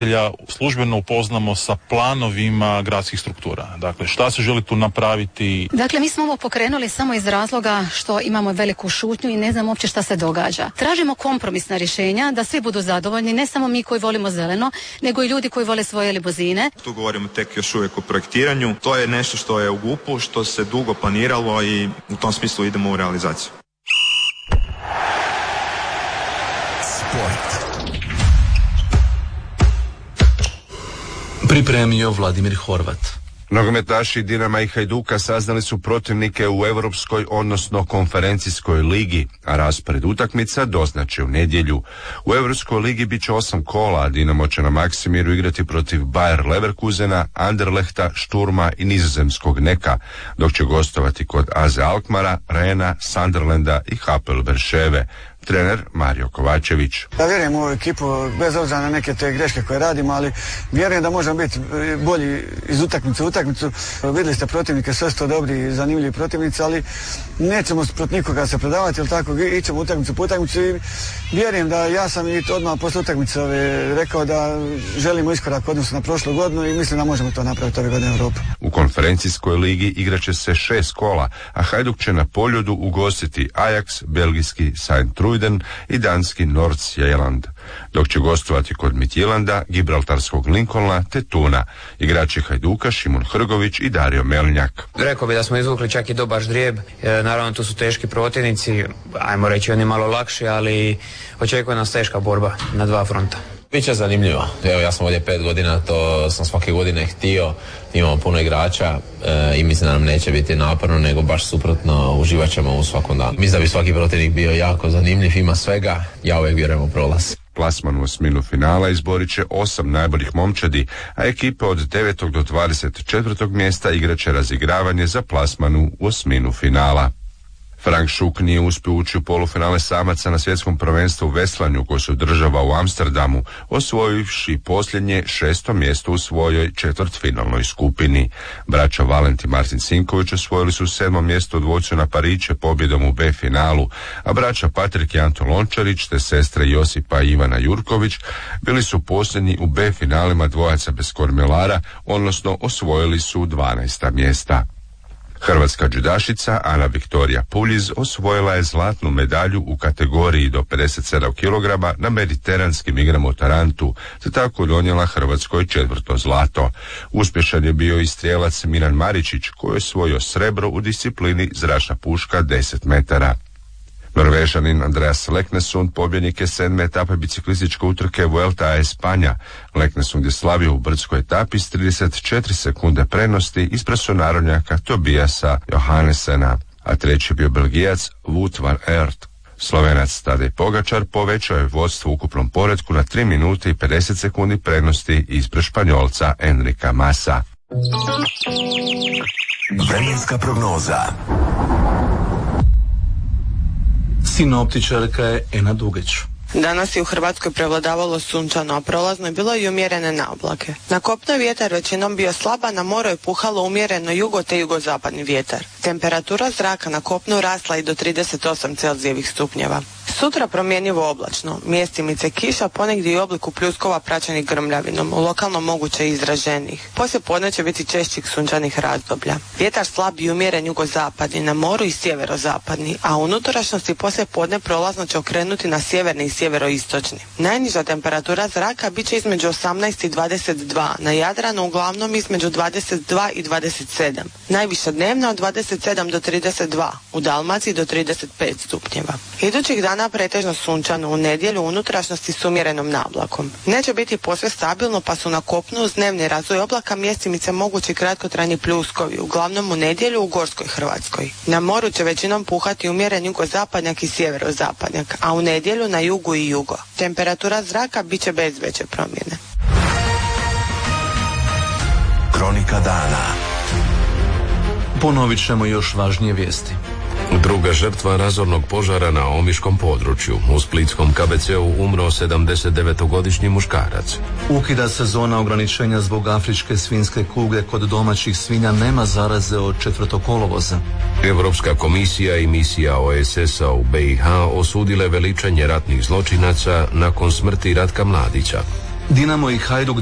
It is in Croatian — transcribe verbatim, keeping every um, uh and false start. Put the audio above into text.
službeno upoznamo sa planovima gradskih struktura. Dakle, šta se želi tu napraviti? Dakle, mi smo ovo pokrenuli samo iz razloga što imamo veliku šutnju i ne znamo uopće šta se događa. Tražimo kompromisna rješenja da svi budu zadovoljni, ne samo mi koji volimo zeleno, nego i ljudi koji vole svoje limuzine. Tu govorimo tek još uvijek o projektiranju. To je nešto što je u G U P-u, što se dugo planiralo i u tom smislu idemo u realizaciju. Sport. Pripremio Vladimir Horvat. Nogometaši Dinama i Hajduka saznali su protivnike u Europskoj, odnosno konferencijskoj ligi, a raspored utakmica doznače u nedjelju. U Europskoj ligi bit će osam kola, a Dinamo će na Maksimiru igrati protiv Bayer Leverkusena, Anderlechta, Šturma i nizozemskog Neka, dok će gostovati kod A Z Alkmara, Rena, Sunderlanda i Hapoel Berševe. Trener Mario Kovačević. Ja vjerujem u ovu ekipu, bez obzira na neke te greške koje radimo, ali vjerujem da možemo biti bolji iz utakmice u utakmicu. Vidjeli ste protivnike, sve su to dobri i zanimljivi protivnici, ali nećemo protiv nikoga se predavati, ili tako, ićemo utakmicu po utakmicu i vjerujem da ja sam i odmah posle utakmice rekao da želimo iskorak u odnosu na prošlu godinu i mislim da možemo to napraviti ove godine u Europu. U konferencijskoj ligi igraće se šest kola, a Hajduk će na Poljudu ugostiti Ajax, belgijski Saint-Truiden i danski Nordsjælland, dok će gostovati kod Midtjylanda, gibraltarskog Lincolna te Tuna. Igrači Hajduka Šimon Hrgović i Dario Melnjak. Rekao bi da smo izvukli čak i dobar ždrijeb, e, naravno tu su teški protivnici, ajmo reći oni malo lakši, ali očekuje nas teška borba na dva fronta. Biće zanimljivo. Evo, ja sam ovdje pet godina, to sam svake godine htio. Imamo puno igrača e, i mislim da nam neće biti naporno, nego baš suprotno, uživat ćemo u svakom danu. Mislim da bi svaki protivnik bio jako zanimljiv, ima svega, ja uvijek vjerujem u prolaz. Plasman u osminu finala izborit će osam najboljih momčadi, a ekipe od devetog do dvadeset četvrtog mjesta igraće razigravanje za plasmanu u osminu finala. Frank Šuk nije uspio ući u polufinale samaca na svjetskom prvenstvu u veslanju koje se održava u Amsterdamu, osvojivši posljednje šesto mjesto u svojoj četvrtfinalnoj skupini. Braća Valent i Martin Sinković osvojili su sedmo mjesto u dvojcu na pariće pobjedom u B finalu, a braća Patrik i Anton Lončarić te sestre Josipa i Ivana Jurković bili su posljednji u B finalima dvojaca bez kormilara, odnosno osvojili su dvanaesta mjesta. Hrvatska džudašica Ana Viktorija Puljiz osvojila je zlatnu medalju u kategoriji do pedeset sedam kilograma na mediteranskim igrama u Tarantu, te tako donijela Hrvatskoj četvrto zlato. Uspješan je bio i strijelac Miran Maričić koji je osvojio srebro u disciplini zračna puška deset metara. Norvežanin Andreas Leknesund pobjednik je sedme etape biciklističke utrke Vuelta a Espanja. Leknesund je slavio u brdskoj etapi s trideset četiri sekunde prednosti ispred sunarodnjaka Tobiasa Johannesena, a treći je bio Belgijac Wout van Aert. Slovenac Tadej Pogačar povećao je vodstvo u ukupnom poretku na tri minute i pedeset sekundi prednosti ispred Španjolca Enrika Masa. Vremenska prognoza. Sinoptičarka je Ena Dugeć. Danas je u Hrvatskoj prevladavalo sunčano, a prolazno je bilo i umjerene naoblake. Na kopnu je vjetar većinom bio slaba, na moru je puhalo umjereno jugo te jugozapadni vjetar. Temperatura zraka na kopnu rasla i do trideset osam celzijevih stupnjeva. Sutra promjenjivo oblačno, mjestimice kiša, ponegdje i obliku pljuskova praćenih grmljavinom, lokalno moguće izraženih. Poslije podne će biti češćih sunčanih razdoblja. Vjetar slab i umjeren jugozapadni, na moru i sjeverozapadni, a u unutrašnjosti poslije podne prolazno će okrenuti na sjeverni i sjeveroistočni. Najniža temperatura zraka bit će između osamnaest i dvadeset dva, na Jadranu uglavnom između dvadeset dva i dvadeset sedam. Najviša dnevna od dvadeset sedam do trideset dva, u Dalmaciji do trideset pet stupnjeva. Idućih dana pretežno sunčano, u nedjelju u unutrašnjosti s umjerenom nablakom. Neće biti posve stabilno, pa su na kopnu uz dnevni razvoj oblaka mjestimice mogući kratkotrajni pljuskovi, uglavnom u nedjelju u gorskoj Hrvatskoj. Na moru će većinom puhati umjeren jugozapadnjak i sjeverozapadnjak, a u nedjelju na jugu i jugo. Temperatura zraka bit će bez veće promjene. Kronika dana. Ponovit ćemo još važnije vijesti. Druga žrtva razornog požara na omiškom području. U splitskom K B C-u umro sedamdesetdevetogodišnji muškarac. Ukida se zona ograničenja zbog afričke svinjske kuge, kod domaćih svinja nema zaraze od četvrtog kolovoza. Europska komisija i misija O E S S-a u B i H osudile veličanje ratnih zločinaca nakon smrti Ratka Mladića. Dinamo i Hajduk